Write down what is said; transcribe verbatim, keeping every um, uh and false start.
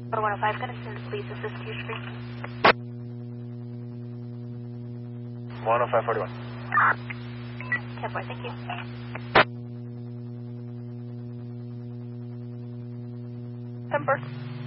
one oh five, going to send the police assist to your screen. one oh five forty-one. ten four, thank you. ten four.